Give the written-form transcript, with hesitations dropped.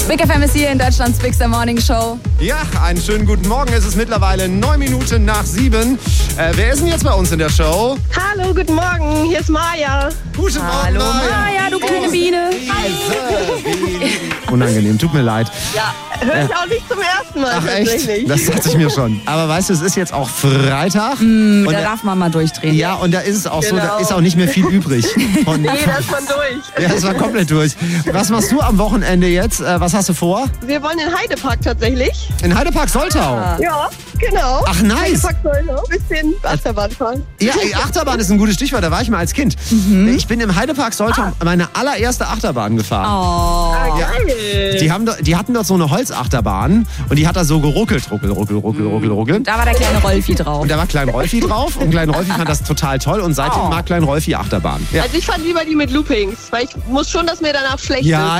Big FM ist hier in Deutschlands Bigster Morning Show. Ja, einen schönen guten Morgen. Es ist mittlerweile 9 Minuten nach 7. Wer ist denn jetzt bei uns in der Show? Hallo, guten Morgen, hier ist Maja. Guten Morgen, Hallo Maja, du kleine Biene. Unangenehm, tut mir leid. Ja, höre ich auch nicht zum ersten Mal. Ach echt? Tatsächlich. Das dachte ich mir schon. Aber weißt du, es ist jetzt auch Freitag. Da darf man mal durchdrehen. Ja, und da ist es auch so, da Genau. ist auch nicht mehr viel übrig. Und Nee, da ist man durch. ja, es war komplett durch. Was machst du am Wochenende jetzt? Was hast du vor? Wir wollen in Heidepark tatsächlich. In Heidepark Soltau. Ja, genau. Ach, nice. Heidepark soll noch ein bisschen Achterbahn fahren. Ja, Achterbahn ist ein gutes Stichwort, da war ich mal als Kind. Ich bin im Heidepark Soltau meine allererste Achterbahn gefahren. Oh. Geil. Die hatten dort so eine Holzachterbahn und die hat da so geruckelt, ruckel. Da war der kleine Rolfi drauf. Und da war Klein Rolfi drauf und Klein Rolfi fand das total toll und seitdem mag Klein Rolfi Achterbahn. Ja. Also ich fand lieber die mit Loopings, weil ich muss schon, dass mir danach schlecht Ja,